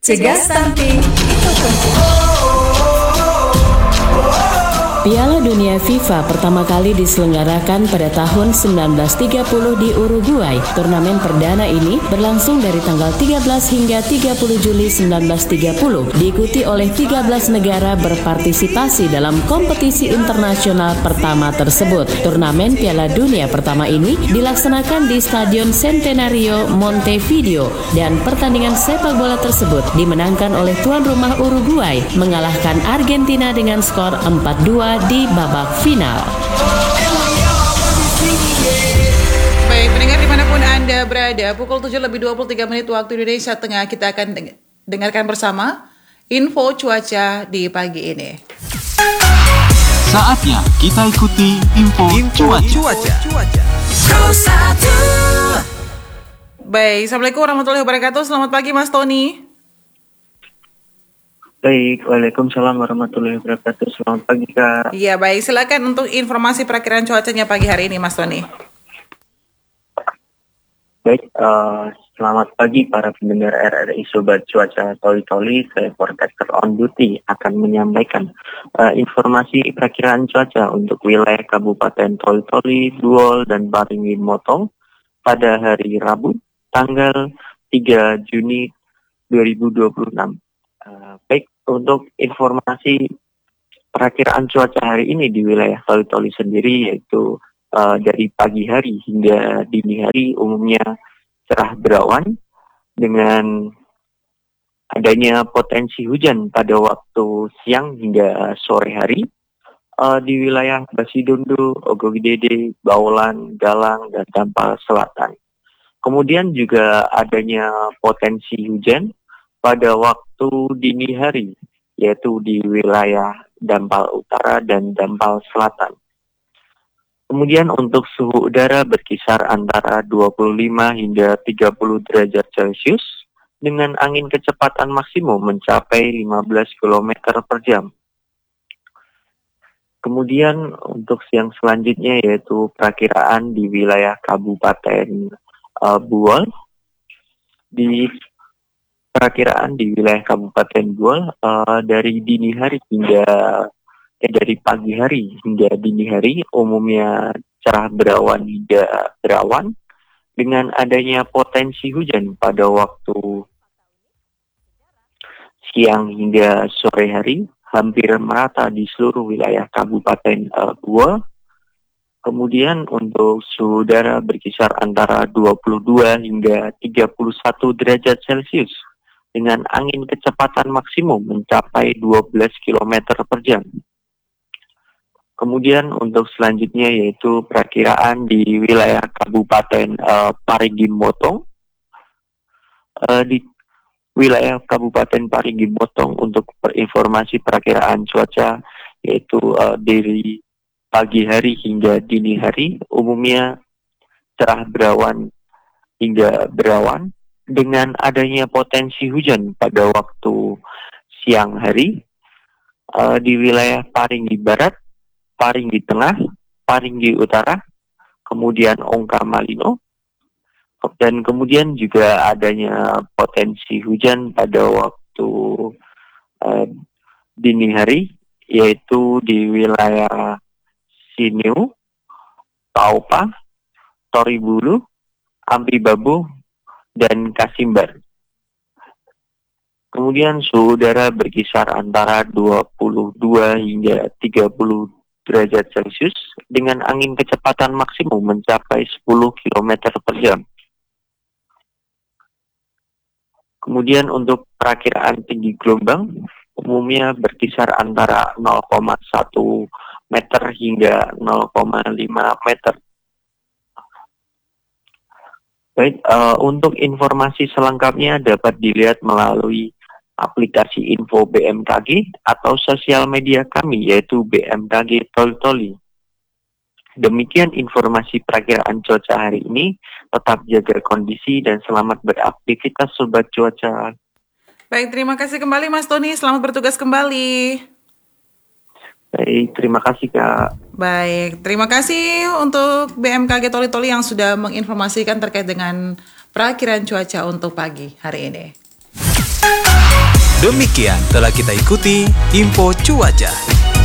Cegah stunting itu penting. Piala Dunia FIFA pertama kali diselenggarakan pada tahun 1930 di Uruguay. Turnamen perdana ini berlangsung dari tanggal 13 hingga 30 Juli 1930, diikuti oleh 13 negara berpartisipasi dalam kompetisi internasional pertama tersebut. Turnamen Piala Dunia pertama ini dilaksanakan di Stadion Centenario Montevideo dan pertandingan sepak bola tersebut dimenangkan oleh tuan rumah Uruguay, mengalahkan Argentina dengan skor 4-2 di babak final. Baik, pendengar dimanapun Anda berada, pukul 7:23 waktu Indonesia Tengah, kita akan dengarkan bersama info cuaca di pagi ini. Saatnya kita ikuti info cuaca. Baik, Assalamualaikum warahmatullahi wabarakatuh. Selamat pagi Mas Tony. Baik, Waalaikumsalam warahmatullahi wabarakatuh. Selamat pagi, Kak. Iya, baik. Silakan untuk informasi perakiraan cuacanya pagi hari ini, Mas Tony. Baik, selamat pagi para pendengar RRI Sobat Cuaca Toli-Toli. Saya forecaster on duty akan menyampaikan informasi perakiraan cuaca untuk wilayah Kabupaten Toli-Toli, Buol, dan Parigi Motong pada hari Rabu, tanggal 3 Juni 2026. Baik, untuk informasi perakiraan cuaca hari ini di wilayah Toli-Toli sendiri, yaitu dari pagi hari hingga dini hari umumnya cerah berawan dengan adanya potensi hujan pada waktu siang hingga sore hari di wilayah Basidondo, Ogogidede, Baulan, Galang, dan Dampal Selatan. Kemudian juga adanya potensi hujan pada waktu dini hari, yaitu di wilayah Dampal Utara dan Dampal Selatan. Kemudian untuk suhu udara berkisar antara 25 hingga 30 derajat Celcius dengan angin kecepatan maksimum mencapai 15 km per jam. Kemudian untuk siang selanjutnya yaitu perakiraan di wilayah Kabupaten Buol. Di perakiraan di wilayah Kabupaten Buol dari dini hari hingga dari pagi hari hingga dini hari umumnya cerah berawan hingga berawan dengan adanya potensi hujan pada waktu siang hingga sore hari hampir merata di seluruh wilayah Kabupaten Buol. Kemudian untuk suhu udara berkisar antara 22 hingga 31 derajat Celcius dengan angin kecepatan maksimum mencapai 12 km per jam. Kemudian untuk selanjutnya yaitu perakiraan di wilayah Kabupaten Parigi Motong. Di wilayah Kabupaten Parigi Motong untuk informasi perakiraan cuaca yaitu dari pagi hari hingga dini hari umumnya cerah berawan hingga berawan dengan adanya potensi hujan pada waktu siang hari di wilayah Parigi Barat, Parigi Tengah, Parigi Utara, kemudian Ongka Malino, dan kemudian juga adanya potensi hujan pada waktu dini hari yaitu di wilayah Siniu, Taupa, Toribulu, Amribabu, dan Kasimbar. Kemudian suhu udara berkisar antara 22 hingga 30 derajat Celcius dengan angin kecepatan maksimum mencapai 10 km per jam. Kemudian untuk perakiraan tinggi gelombang umumnya berkisar antara 0,1 meter hingga 0,5 meter. Baik, untuk informasi selengkapnya dapat dilihat melalui aplikasi info BMKG atau sosial media kami yaitu BMKG Toli-Toli. Demikian informasi perakiraan cuaca hari ini. Tetap jaga kondisi dan selamat beraktivitas Sobat Cuaca. Baik, terima kasih kembali Mas Tony. Selamat bertugas kembali. Baik, terima kasih Kak. Baik, terima kasih untuk BMKG Toli-Toli yang sudah menginformasikan terkait dengan perakiraan cuaca untuk pagi hari ini. Demikian telah kita ikuti info cuaca.